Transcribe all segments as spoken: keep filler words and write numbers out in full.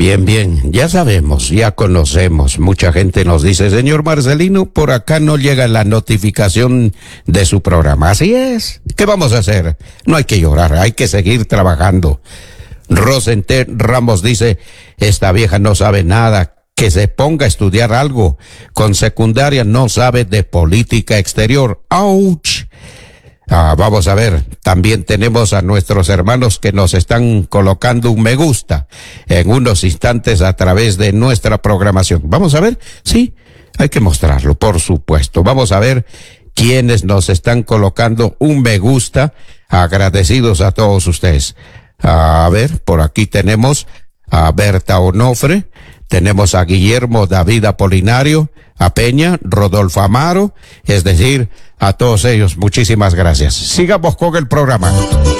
Bien, bien, ya sabemos, ya conocemos. Mucha gente nos dice, señor Marcelino, por acá no llega la notificación de su programa. Así es. ¿Qué vamos a hacer? No hay que llorar, hay que seguir trabajando. Rosenter Ramos dice, esta vieja no sabe nada, que se ponga a estudiar algo. Con secundaria no sabe de política exterior. ¡Auch! Ah, vamos a ver, también tenemos a nuestros hermanos que nos están colocando un me gusta en unos instantes a través de nuestra programación. Vamos a ver, sí, hay que mostrarlo, por supuesto. Vamos a ver quiénes nos están colocando un me gusta, agradecidos a todos ustedes. A ver, por aquí tenemos a Berta Onofre, tenemos a Guillermo David Apolinario, a Peña, Rodolfo Amaro, es decir, a todos ellos, muchísimas gracias. Sigamos con el programa.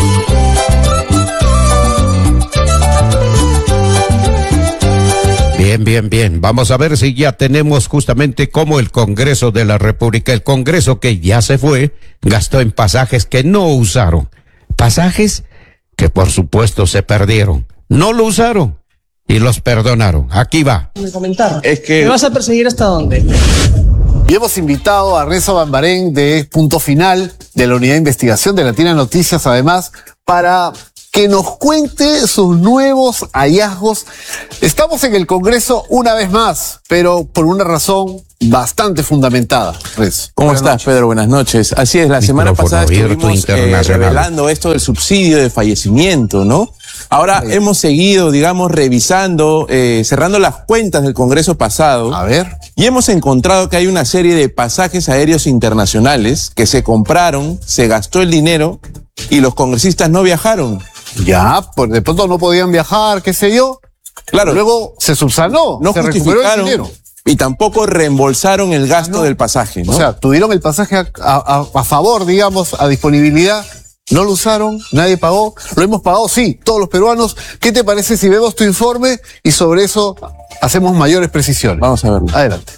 Bien, bien, bien. Vamos a ver si ya tenemos justamente cómo el Congreso de la República, el Congreso que ya se fue, gastó en pasajes que no usaron. Pasajes que por supuesto se perdieron. No lo usaron y los perdonaron. Aquí va. Me comentar. Es que... ¿Me vas a perseguir hasta dónde? Y hemos invitado a Renzo Bambarén de Punto Final, de la Unidad de Investigación de Latina Noticias, además, para que nos cuente sus nuevos hallazgos. Estamos en el Congreso una vez más, pero por una razón bastante fundamentada. Renzo. ¿Cómo Buenas estás, noches. Pedro? Buenas noches. Así es, la semana pasada estuvimos eh, revelando esto del subsidio de fallecimiento, ¿no? Ahora sí. hemos seguido, digamos, revisando, eh, cerrando las cuentas del Congreso pasado. A ver. Y hemos encontrado que hay una serie de pasajes aéreos internacionales que se compraron, se gastó el dinero y los congresistas no viajaron. Ya, pues de pronto no podían viajar, qué sé yo. Claro. Luego se subsanó, no se recuperó el dinero. Y tampoco reembolsaron el gasto no. del pasaje, ¿no? O sea, tuvieron el pasaje a, a, a favor, digamos, a disponibilidad. No lo usaron, nadie pagó. Lo hemos pagado, sí, todos los peruanos. ¿Qué te parece si vemos tu informe y sobre eso hacemos mayores precisiones? Vamos a verlo. Adelante.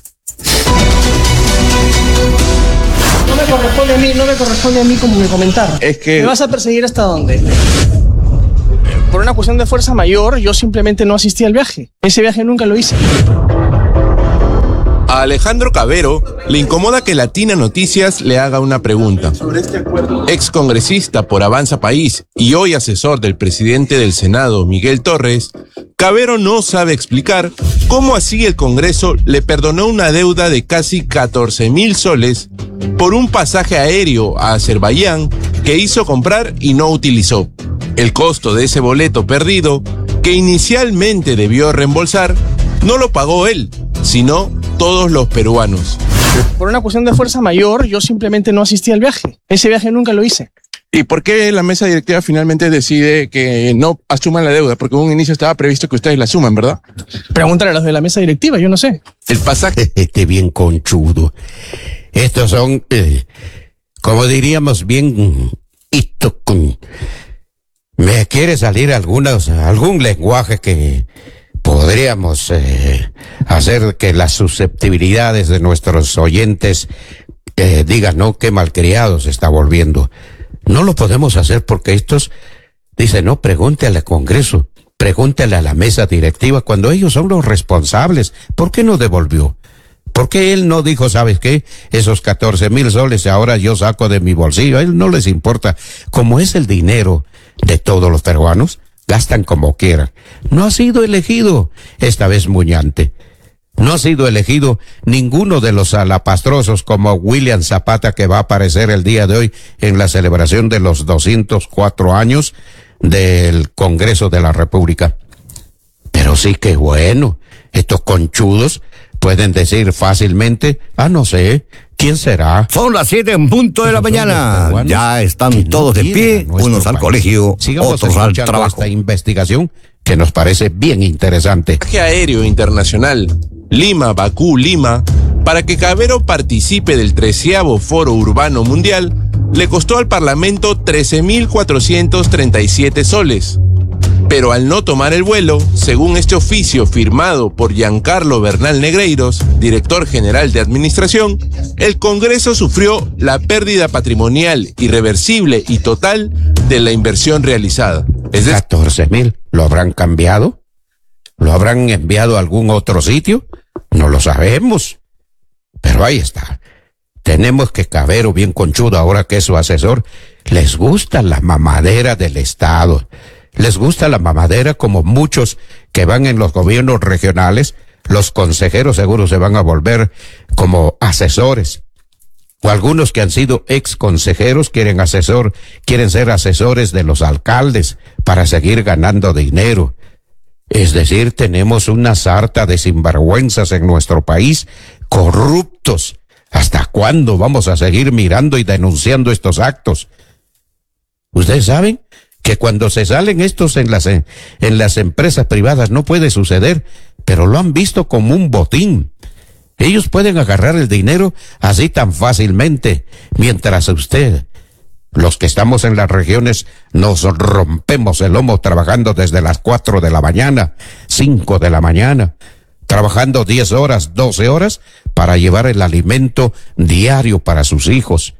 No me corresponde a mí, no me corresponde a mí como me comentar. Es que... ¿Me vas a perseguir hasta dónde? Por una cuestión de fuerza mayor, yo simplemente no asistí al viaje. Ese viaje nunca lo hice. A Alejandro Cabero le incomoda que Latina Noticias le haga una pregunta. Ex congresista por Avanza País y hoy asesor del presidente del Senado, Miguel Torres, Cabero no sabe explicar cómo así el Congreso le perdonó una deuda de casi catorce mil soles por un pasaje aéreo a Azerbaiyán que hizo comprar y no utilizó. El costo de ese boleto perdido, que inicialmente debió reembolsar, no lo pagó él, sino todos los peruanos. Por una cuestión de fuerza mayor, yo simplemente no asistí al viaje. Ese viaje nunca lo hice. ¿Y por qué la mesa directiva finalmente decide que no asuman la deuda? Porque en un inicio estaba previsto que ustedes la asuman, ¿verdad? Pregúntale a los de la mesa directiva, yo no sé. El pasaje este bien conchudo. Estos son, eh, como diríamos, bien... Me quiere salir algunos, algún lenguaje que... podríamos eh, hacer que las susceptibilidades de nuestros oyentes eh, digan, no, qué malcriado se está volviendo. No lo podemos hacer porque estos dicen, no, pregúntale al Congreso, pregúntale a la mesa directiva, cuando ellos son los responsables. ¿Por qué no devolvió? ¿Por qué él no dijo, sabes qué? Esos catorce mil soles ahora yo saco de mi bolsillo. A él no les importa. Como es el dinero de todos los peruanos, gastan como quieran. No ha sido elegido esta vez Muñante. No ha sido elegido ninguno de los alapastrosos como William Zapata, que va a aparecer el día de hoy en la celebración de los doscientos cuatro años del Congreso de la República. Pero sí que bueno, estos conchudos pueden decir fácilmente, ah, no sé, ¿quién será? Son las siete en punto de la mañana. Ya están todos de pie, unos al colegio, otros al trabajo. Esta investigación que nos parece bien interesante. Viaje aéreo internacional Lima, Bakú, Lima, para que Cabero participe del treceavo Foro Urbano Mundial, le costó al Parlamento trece mil cuatrocientos treinta y siete soles. Pero al no tomar el vuelo, según este oficio firmado por Giancarlo Bernal Negreiros, director general de Administración, el Congreso sufrió la pérdida patrimonial irreversible y total de la inversión realizada. Es de catorce mil, ¿lo habrán cambiado? ¿Lo habrán enviado a algún otro sitio? No lo sabemos. Pero ahí está. Tenemos que Cabero, bien conchudo, ahora que es su asesor, les gusta la mamadera del Estado. Les gusta la mamadera como muchos que van en los gobiernos regionales. Los consejeros seguro se van a volver como asesores. O algunos que han sido ex consejeros quieren asesor, quieren ser asesores de los alcaldes para seguir ganando dinero. Es decir, tenemos una sarta de sinvergüenzas en nuestro país, corruptos. ¿Hasta cuándo vamos a seguir mirando y denunciando estos actos? Ustedes saben que cuando se salen estos en las, en las empresas privadas no puede suceder, pero lo han visto como un botín. Ellos pueden agarrar el dinero así tan fácilmente, mientras usted, los que estamos en las regiones, nos rompemos el lomo trabajando desde las cuatro de la mañana, cinco de la mañana, trabajando diez horas, doce horas para llevar el alimento diario para sus hijos.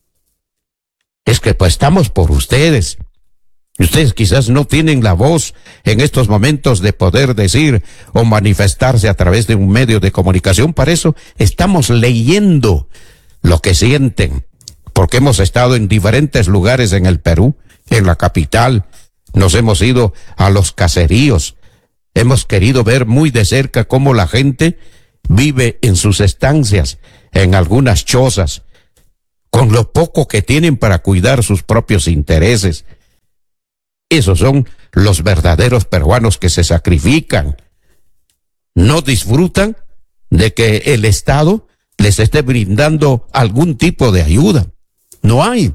Es que pues estamos por ustedes. Ustedes quizás no tienen la voz en estos momentos de poder decir o manifestarse a través de un medio de comunicación. Para eso estamos leyendo lo que sienten, porque hemos estado en diferentes lugares en el Perú, en la capital, nos hemos ido a los caseríos, hemos querido ver muy de cerca cómo la gente vive en sus estancias, en algunas chozas, con lo poco que tienen para cuidar sus propios intereses. Esos son los verdaderos peruanos que se sacrifican. No disfrutan de que el Estado les esté brindando algún tipo de ayuda. No hay.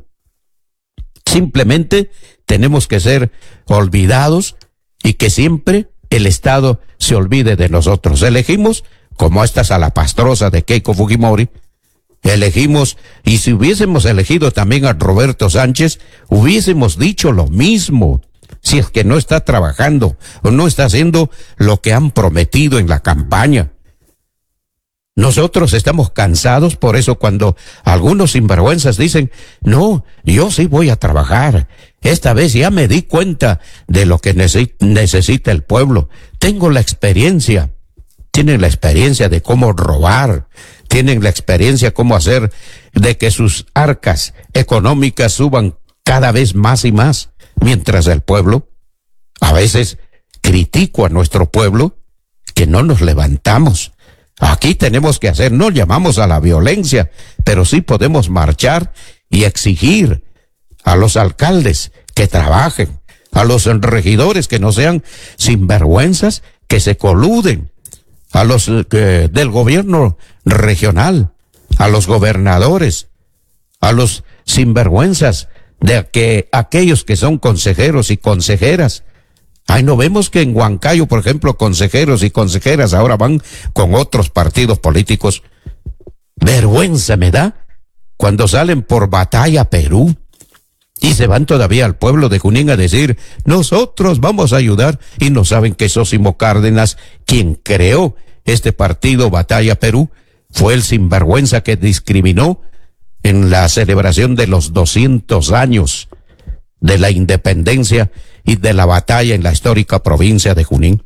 Simplemente tenemos que ser olvidados y que siempre el Estado se olvide de nosotros. Elegimos, como esta salapastrosa de Keiko Fujimori, elegimos, y si hubiésemos elegido también a Roberto Sánchez, hubiésemos dicho lo mismo. Si es que no está trabajando o no está haciendo lo que han prometido en la campaña. Nosotros estamos cansados, por eso cuando algunos sinvergüenzas dicen, no, yo sí voy a trabajar. Esta vez ya me di cuenta de lo que necesita el pueblo. Tengo la experiencia. Tienen la experiencia de cómo robar. Tienen la experiencia cómo hacer de que sus arcas económicas suban cada vez más y más. Mientras el pueblo, a veces critico a nuestro pueblo, que no nos levantamos. Aquí tenemos que hacer, no llamamos a la violencia, pero sí podemos marchar y exigir a los alcaldes que trabajen, a los regidores que no sean sinvergüenzas, que se coluden, a los eh, del gobierno regional, a los gobernadores, a los sinvergüenzas, de que aquellos que son consejeros y consejeras. Ay, no vemos que en Huancayo, por ejemplo, consejeros y consejeras ahora van con otros partidos políticos. Vergüenza me da cuando salen por Batalla Perú y se van todavía al pueblo de Junín a decir, nosotros vamos a ayudar, y no saben que Sosimo Cárdenas, quien creó este partido Batalla Perú, fue el sinvergüenza que discriminó en la celebración de los doscientos años de la independencia y de la batalla en la histórica provincia de Junín.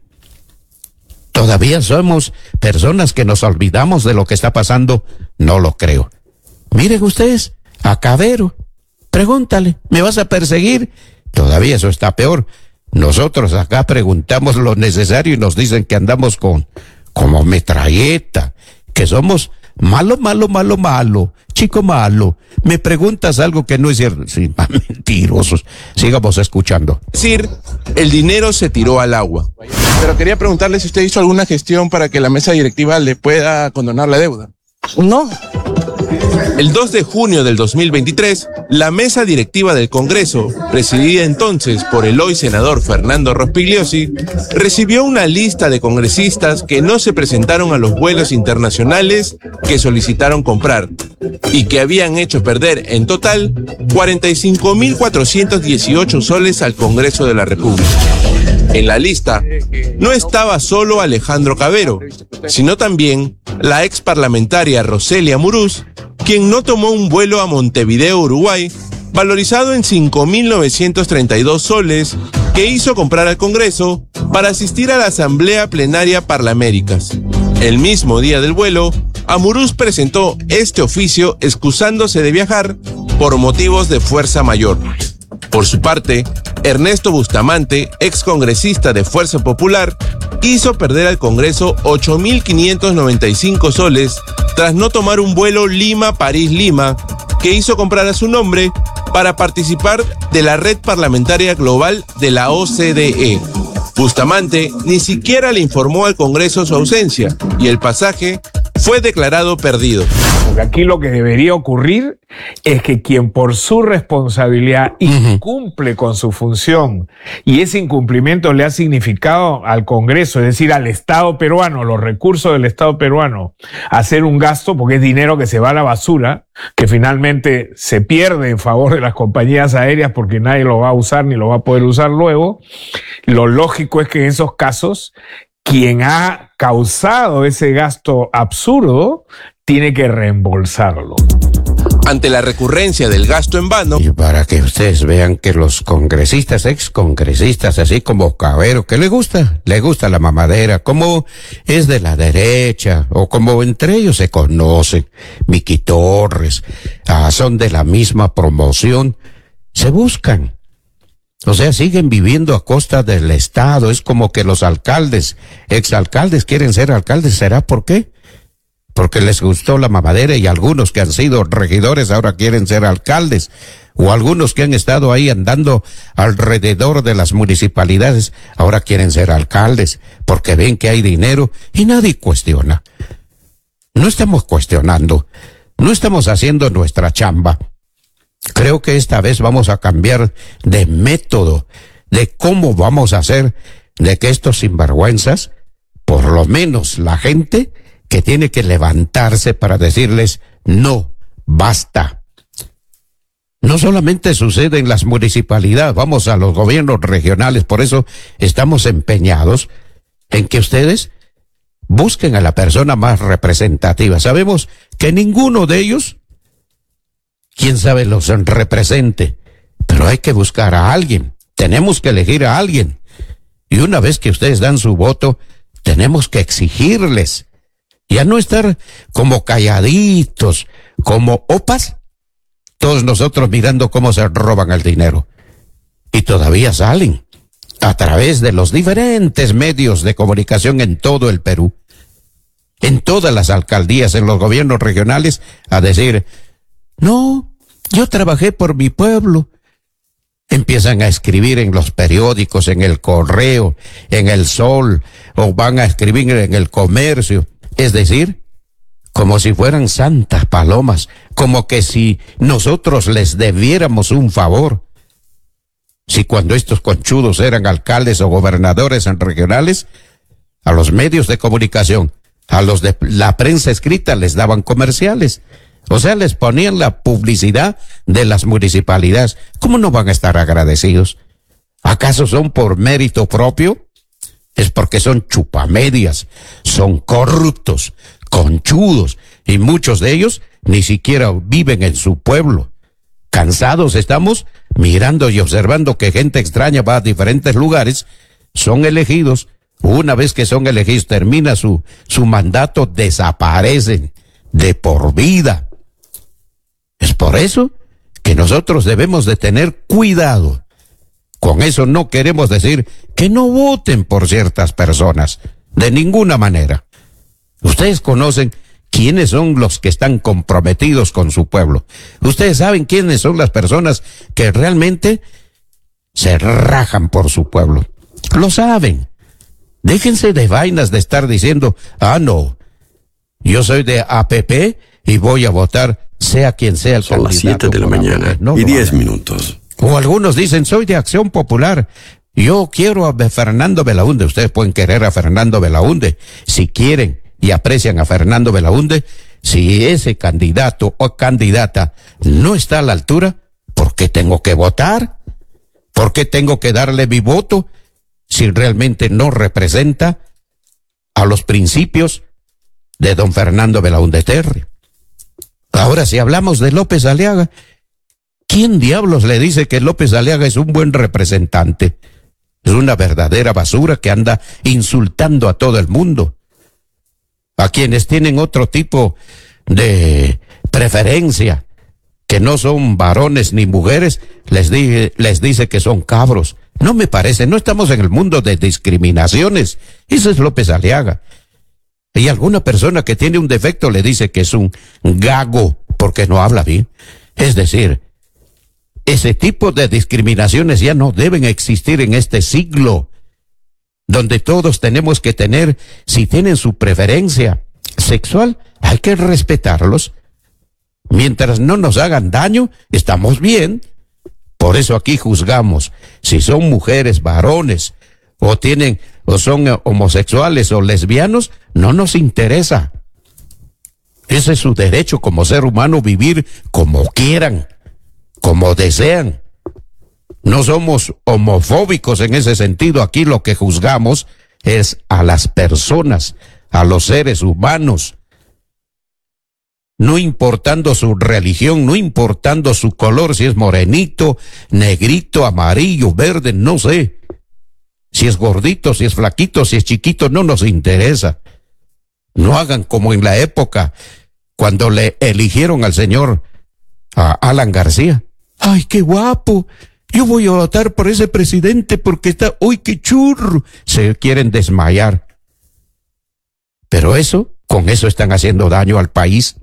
¿Todavía somos personas que nos olvidamos de lo que está pasando? No lo creo. Miren ustedes, a Cabero, pregúntale, ¿me vas a perseguir? Todavía eso está peor. Nosotros acá preguntamos lo necesario y nos dicen que andamos con, como metralleta, que somos malo, malo, malo, malo, chico malo. Me preguntas algo que no es cierto. Sí, mentirosos. Sigamos escuchando. Es decir, el dinero se tiró al agua. Pero quería preguntarle si usted hizo alguna gestión para que la mesa directiva le pueda condonar la deuda. No. El dos de junio del dos mil veintitrés, la mesa directiva del Congreso, presidida entonces por el hoy senador Fernando Rospigliosi, recibió una lista de congresistas que no se presentaron a los vuelos internacionales que solicitaron comprar y que habían hecho perder en total cuarenta y cinco mil cuatrocientos dieciocho soles al Congreso de la República. En la lista no estaba solo Alejandro Cabero, sino también la ex parlamentaria Roselia Murús, quien no tomó un vuelo a Montevideo, Uruguay, valorizado en cinco mil novecientos treinta y dos soles, que hizo comprar al Congreso para asistir a la Asamblea Plenaria Parlaméricas. El mismo día del vuelo, Amurús presentó este oficio excusándose de viajar por motivos de fuerza mayor. Por su parte, Ernesto Bustamante, excongresista de Fuerza Popular, hizo perder al Congreso ocho mil quinientos noventa y cinco soles tras no tomar un vuelo Lima-París-Lima que hizo comprar a su nombre para participar de la Red Parlamentaria Global de la O C D E. Bustamante ni siquiera le informó al Congreso su ausencia y el pasaje fue declarado perdido. Porque aquí lo que debería ocurrir es que quien por su responsabilidad incumple con su función y ese incumplimiento le ha significado al Congreso, es decir, al Estado peruano, los recursos del Estado peruano, hacer un gasto porque es dinero que se va a la basura, que finalmente se pierde en favor de las compañías aéreas porque nadie lo va a usar ni lo va a poder usar luego. Lo lógico es que en esos casos quien ha causado ese gasto absurdo tiene que reembolsarlo. Ante la recurrencia del gasto en vano... Y para que ustedes vean que los congresistas, excongresistas, así como Cabero, que le gusta, le gusta la mamadera, como es de la derecha, o como entre ellos se conocen, Miki Torres, ah, son de la misma promoción, se buscan. O sea, siguen viviendo a costa del Estado. Es como que los alcaldes, exalcaldes quieren ser alcaldes. ¿Será por qué? Porque les gustó la mamadera y algunos que han sido regidores ahora quieren ser alcaldes. O algunos que han estado ahí andando alrededor de las municipalidades ahora quieren ser alcaldes porque ven que hay dinero y nadie cuestiona. No estamos cuestionando. No estamos haciendo nuestra chamba. Creo que esta vez vamos a cambiar de método, de cómo vamos a hacer de que estos sinvergüenzas, por lo menos la gente que tiene que levantarse para decirles, no, basta. No solamente sucede en las municipalidades, vamos a los gobiernos regionales, por eso estamos empeñados en que ustedes busquen a la persona más representativa. Sabemos que ninguno de ellos, quién sabe, los represente, pero hay que buscar a alguien, tenemos que elegir a alguien, y una vez que ustedes dan su voto, tenemos que exigirles, ya no estar como calladitos, como opas, todos nosotros mirando cómo se roban el dinero, y todavía salen a través de los diferentes medios de comunicación en todo el Perú, en todas las alcaldías, en los gobiernos regionales, a decir, no, yo trabajé por mi pueblo. Empiezan a escribir en los periódicos, en el Correo, en el Sol, o van a escribir en el Comercio. Es decir, como si fueran santas palomas, como que si nosotros les debiéramos un favor. Si cuando estos conchudos eran alcaldes o gobernadores en regionales, a los medios de comunicación, a los de la prensa escrita les daban comerciales. O sea, les ponían la publicidad de las municipalidades. ¿Cómo no van a estar agradecidos? ¿Acaso son por mérito propio? Es porque son chupamedias, son corruptos, conchudos, y muchos de ellos ni siquiera viven en su pueblo. Cansados estamos mirando y observando que gente extraña va a diferentes lugares, son elegidos, una vez que son elegidos termina su, su mandato, desaparecen de por vida. Es por eso que nosotros debemos de tener cuidado. Con eso no queremos decir que no voten por ciertas personas, de ninguna manera. Ustedes conocen quiénes son los que están comprometidos con su pueblo. Ustedes saben quiénes son las personas que realmente se rajan por su pueblo. Lo saben. Déjense de vainas de estar diciendo, ah, no, yo soy de A P P y voy a votar sea quien sea el Son candidato. Son las siete de la mañana no, y diez minutos. O algunos dicen, soy de Acción Popular. Yo quiero a Fernando Belaúnde. Ustedes pueden querer a Fernando Belaúnde si quieren y aprecian a Fernando Belaúnde. Si ese candidato o candidata no está a la altura, ¿por qué tengo que votar? ¿Por qué tengo que darle mi voto si realmente no representa a los principios de don Fernando Belaúnde Terry? Ahora, si hablamos de López Aliaga, ¿quién diablos le dice que López Aliaga es un buen representante? Es una verdadera basura que anda insultando a todo el mundo. A quienes tienen otro tipo de preferencia, que no son varones ni mujeres, les, di, les dice que son cabros. No me parece, no estamos en el mundo de discriminaciones. Eso es López Aliaga. Y alguna persona que tiene un defecto le dice que es un gago porque no habla bien. Es decir, ese tipo de discriminaciones ya no deben existir en este siglo, donde todos tenemos que tener, si tienen su preferencia sexual, hay que respetarlos. Mientras no nos hagan daño, estamos bien. Por eso aquí juzgamos si son mujeres, varones, o tienen, o son homosexuales o lesbianos, no nos interesa. Ese es su derecho como ser humano, vivir como quieran, como desean. No somos homofóbicos en ese sentido. Aquí lo que juzgamos es a las personas, a los seres humanos. No importando su religión, no importando su color, si es morenito, negrito, amarillo, verde, no sé. Si es gordito, si es flaquito, si es chiquito, no nos interesa. No hagan como en la época cuando le eligieron al señor a Alan García. ¡Ay, qué guapo! Yo voy a votar por ese presidente porque está... ¡Uy, qué churro! Se quieren desmayar. Pero eso, con eso están haciendo daño al país.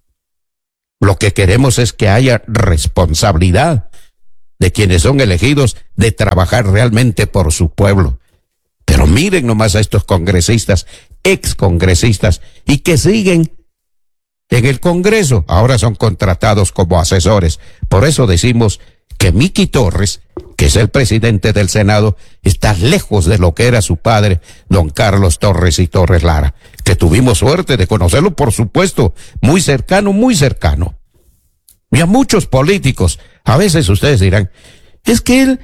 Lo que queremos es que haya responsabilidad de quienes son elegidos de trabajar realmente por su pueblo. Pero miren nomás a estos congresistas, excongresistas, y que siguen en el Congreso. Ahora son contratados como asesores. Por eso decimos que Miki Torres, que es el presidente del Senado, está lejos de lo que era su padre, don Carlos Torres y Torres Lara, que tuvimos suerte de conocerlo, por supuesto, muy cercano, muy cercano. Y a muchos políticos, a veces ustedes dirán, es que él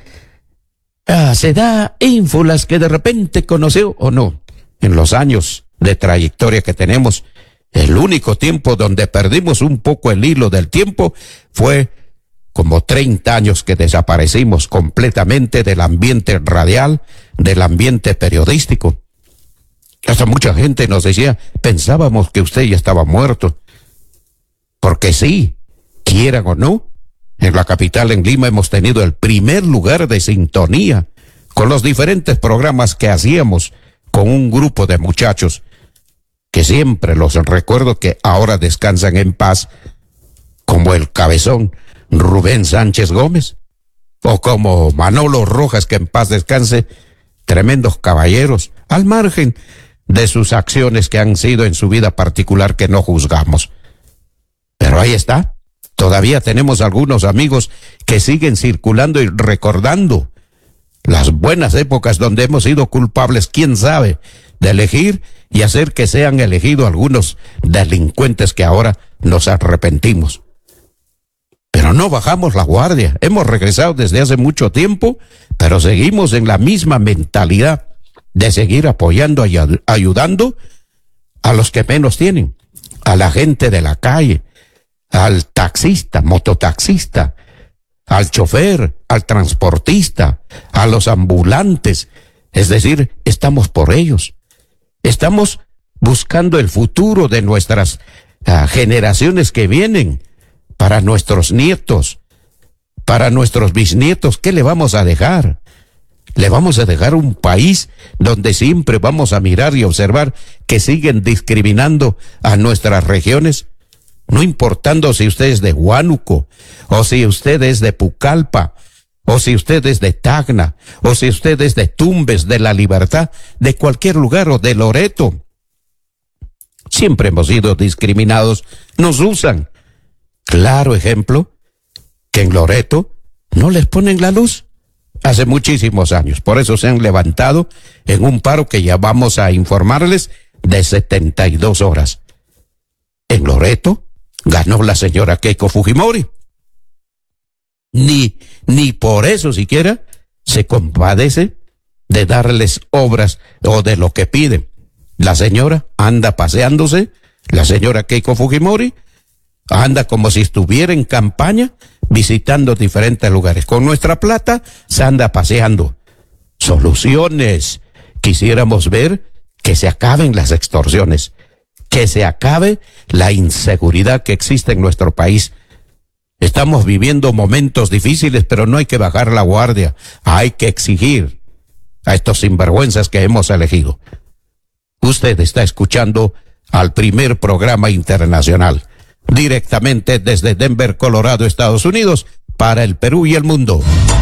ah, se da ínfulas que de repente conoció o no. En los años de trayectoria que tenemos, el único tiempo donde perdimos un poco el hilo del tiempo fue como treinta años que desaparecimos completamente del ambiente radial, del ambiente periodístico. Hasta mucha gente nos decía, pensábamos que usted ya estaba muerto. Porque sí, quieran o no, en la capital, en Lima, hemos tenido el primer lugar de sintonía con los diferentes programas que hacíamos con un grupo de muchachos que siempre los recuerdo que ahora descansan en paz, como el cabezón Rubén Sánchez Gómez, o como Manolo Rojas, que en paz descanse, tremendos caballeros, al margen de sus acciones que han sido en su vida particular que no juzgamos. Pero ahí está, todavía tenemos algunos amigos que siguen circulando y recordando las buenas épocas donde hemos sido culpables, quién sabe, de elegir y hacer que sean elegidos algunos delincuentes que ahora nos arrepentimos. Pero no bajamos la guardia, hemos regresado desde hace mucho tiempo, pero seguimos en la misma mentalidad de seguir apoyando y ayudando a los que menos tienen, a la gente de la calle, al taxista, mototaxista, al chofer, al transportista, a los ambulantes. Es decir, estamos por ellos. Estamos buscando el futuro de nuestras uh, generaciones que vienen, para nuestros nietos, para nuestros bisnietos. ¿Qué le vamos a dejar? Le vamos a dejar un país donde siempre vamos a mirar y observar que siguen discriminando a nuestras regiones, no importando si usted es de Huánuco, o si usted es de Pucallpa, o si usted es de Tacna, o si usted es de Tumbes, de La Libertad, de cualquier lugar, o de Loreto. Siempre hemos sido discriminados, nos usan. Claro ejemplo, que en Loreto no les ponen la luz hace muchísimos años. Por eso se han levantado en un paro que ya vamos a informarles de setenta y dos horas. En Loreto ganó la señora Keiko Fujimori. Ni, ni por eso siquiera se compadece de darles obras o de lo que piden. La señora anda paseándose, la señora Keiko Fujimori, anda como si estuviera en campaña visitando diferentes lugares. Con nuestra plata se anda paseando. soluciones. Quisiéramos ver que se acaben las extorsiones, que se acabe la inseguridad que existe en nuestro país. Estamos viviendo momentos difíciles, pero no hay que bajar la guardia. Hay que exigir a estos sinvergüenzas que hemos elegido. Usted está escuchando al primer programa internacional, directamente desde Denver, Colorado, Estados Unidos, para el Perú y el mundo.